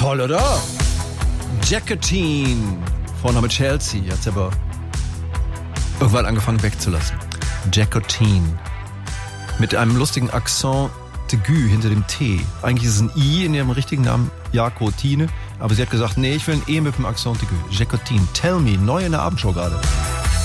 Toll, oder? Jacqueline, Vorname Chelsea, hat sie aber irgendwann angefangen wegzulassen. Jacqueline. Mit einem lustigen Akzent aigu hinter dem T. Eigentlich ist es ein I in ihrem richtigen Namen, Jacqueline. Aber sie hat gesagt, nee, ich will ein E mit dem Akzent aigu. Jacqueline, tell me, neu in der Abendshow gerade.